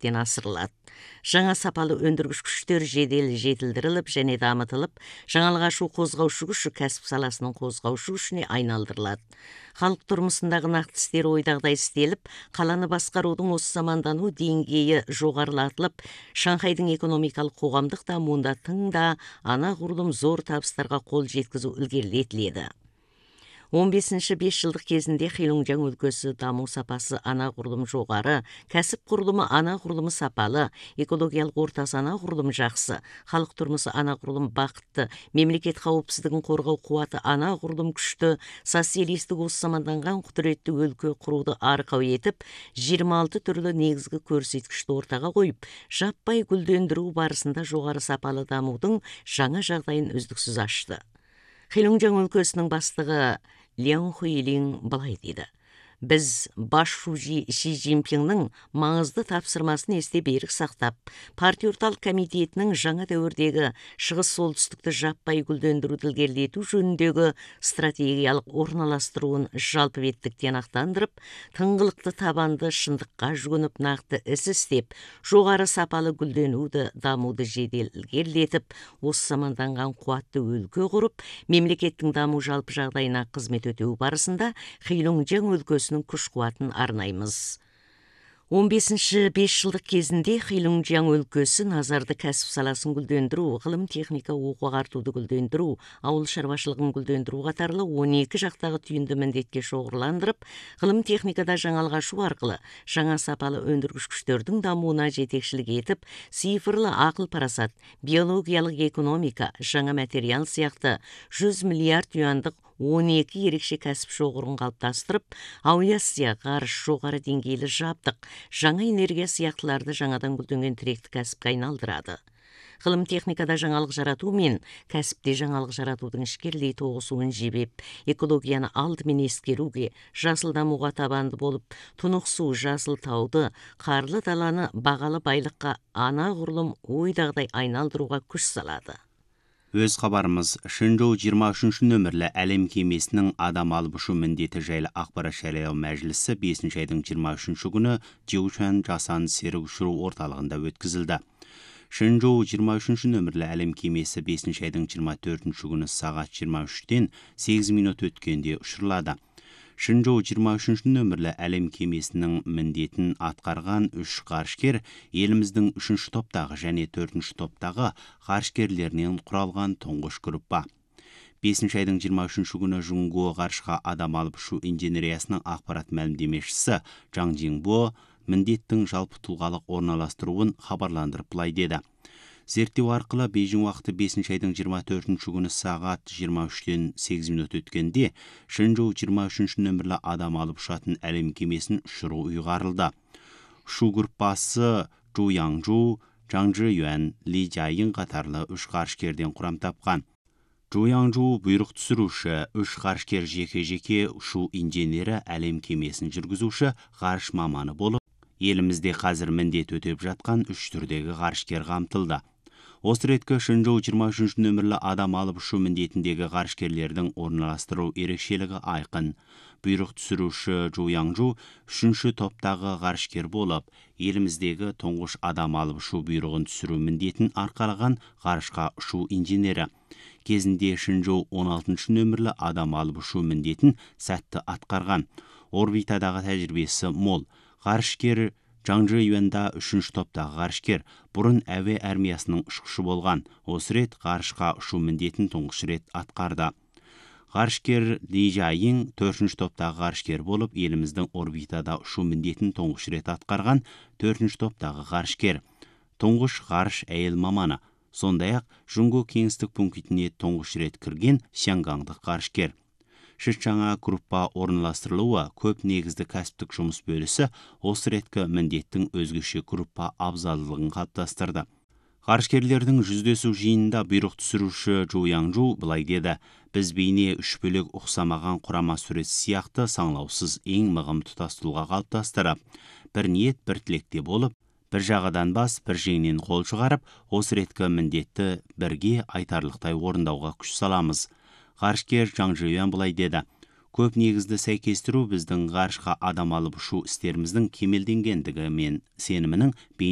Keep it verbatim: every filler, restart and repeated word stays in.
естен асырылады. Жаңа сапалы өндіргіш күштер жедел жетілдіріліп және дамытылып, жаңалық ашу қозғаушы күші кәсіп саласының қозғаушы күшіне айналдырылады. Халық тұрмысындағы нақты істер ойдағыдай істеліп, қаланы басқарудың осы замандану деңгейі жоғарылатылып, Шанхайдың экономикалық қоғамдық дамуында тың да анағұрлым зор табыстарға қол жеткізу ілгерілетіледі. он бесінші бес жылдық кезінде Хилунжяң өлкесі даму сапасы анағұрлым жоғары, кәсіп құрылымы анағұрлым сапалы, экологиялық ортасы анағұрлым жақсы, халық тұрмысы анағұрлым бақытты, мемлекет қауіпсіздігін қорғау қуаты анағұрлым күшті, социалистік осы заманданған құдіретті өлке құруды арқау етіп, жиырма алты түрлі негізгі көрсеткішті ортаға қойып, жаппай гүлдендіру барысында жоғары сапалы дамудың жаңа жағдайын үздіксіз ашты. Хилунжяң өлкесінің бастығы Лян Хуилин былай дейді: біз басшысы Ши Цзиньпиннің маңызды тапсырмасын есте берік сақтап, партия орталық комитетінің жаңа дәуірдегі шығыс солтүстікті жаппай гүлдендіруді ілгерілету жөніндегі стратегиялық орналастыруын жалпы беттік тиянақтандырып, тыңғылықты табанды шындыққа жүгініп нақты іс істеп, жоғары сапалы гүлденуді, дамуды жедел ілгерілетіп, осы заманданған қуатты өлке құрып, мемлекеттің даму жалпы жағдайына қызмет өтеу барысында Хилунжяң өлкесінің күш-қуатын арнаймыз. он бесінші бес жылдық кезінде Хилунжяң өлкесі назарды кәсіп саласын гүлдендіру, ғылым техника оқу ағартуды гүлдендіру, ауыл шаруашылығын гүлдендіру қатарлы он екі жақтағы түйінді міндетке шоғырландырып, ғылым техникада жаңалық ашу арқылы жаңа сапалы өндіргіш күштердің дамуына жетекшілік етіп, цифрлы ақыл парасат, биологиялық экономика, жаңа материал сияқты жүз миллиард юандық он екі ерекше кәсіп шоғырын қалыптастырып, авиация, ғарыш, жоғары деңгейлі жабдық, жаңа энергия сияқтыларды жаңадан гүлденген тіректі кәсіпке айналдырады. Ғылым техникада жаңалық жарату мен кәсіпте жаңалық жаратудың ішкерлей тоғысуын жебеп, экологияны алдымен ескеруге, жасыл дамуға табанды болып, тұнық су, жасыл тауды, қарлы даланы бағалы байлыққа анағұрлым ойдағыдай айналдыруға күш салады. Өз хабарымыз Шэньчжоу жиырма үшінші нөмірлі әлем кемесінің адам алып ұшу міндеті жайлы ақпарат жариялау мәжілісі бесінші айдың жиырма үшінші күні Jiuquan жасанды серік ұшыру орталығында өткізілді. Шэньчжоу жиырма үшінші нөмірлі әлем кемесі бесінші айдың жиырма төртінші күні сағат жиырма үштен сегіз минут өткенде ұшырылады. Шэньчжоу жиырма үшінші нөмірлі әлем кемесінің міндетін атқарған үш ғарышкер еліміздің үшінші топтағы және төртінші топтағы ғарышкерлерінен құралған тұңғыш группа. бесінші айдың жиырма үшінші күні Жунго ғарышқа адам алып ұшу инженериясының ақпарат мәлімдемешісі Жаң Жинбо міндеттің жалпы тұлғалық орналастыруын хабарландырып былай деді: зерттеу арқылы Бейжің уақыты бесінші айдың жиырма төртінші күні сағат жиырма үштен сегіз минут өткенде Шэньчжоу жиырма үшінші нөмірлі адам алып ұшатын әлем кемесін ұшыру ұйғарылды. Ұшу группасы Зhu Yangzhu, Zhang Zhiyuan, Ли Jiaying қатарлы үш ғарышкерден құрам тапқан. Zhu Yangzhu бұйрық түсіруші, үш ғарышкер жеке-жеке ұшу инженері, әлем кемесін жүргізуші, ғарыш маманы болып, елімізде қазір міндет өтеп жатқан үш түрдегі ғарышкер қамтылды. Осы реткі Шэньчжоу жиырма үшінші нөмірлі адам алып ұшу міндетіндегі ғарышкерлердің орналастыру ерекшелігі айқын. Бұйрық түсіруші Zhu Yangzhu үшінші топтағы ғарышкер болып, еліміздегі тұңғыш адам алып ұшу бұйрығын түсіру міндетін арқалаған ғарышқа ұшу инженері. Кезінде Шэньчжоу он алтыншы нөмірлі адам алып ұшу міндетін сәтті атқарған. Орбитадағы тәжірибесі мол. Ғарышкер Жаң Жиюанда үшінші топтағы ғарышкер, бұрын әуе армиясының ұшқышы болған. Осы рет ғарышқа ұшу міндетін тұңғыш рет атқарды. Ғарышкер Ли Jiaying төртінші топтағы ғарышкер болып, еліміздің орбитада ұшу міндетін тұңғыш рет атқарған төртінші топтағы ғарышкер. Тұңғыш ғарыш әйел маманы. Сондай-ақ Жунго кеңістік пунктіне тұңғыш рет кірген сянгаңдық ғарышкер. Шыңшаңа группа орналастырылуы көп негізді кәсіптік жұмыс бөлісі осы реткі міндеттің өзгеше группа абзалдылығын қалыптастырды. Ғарышкерлердің жүздесу жиынында бұйрық түсіруші Zhu Yangzhu былай деді: біз бейне үш бөлек ұқсамаған құрама сурет сияқты саңлаусыз ең мығым тұтас тұлға қалыптастырып, бір ниет бір тілекте болып, бір жағадан бас, бір жеңнен қол шығарып, осы реткі міндетті бірге айтарлықтай орындауға күш саламыз. Ғарышкер Жаң Жиюан былай деді: көп негізді сәйкестіру біздің ғарышқа адам алып ұшу істеріміздің кемелденгендігі мен сенімінің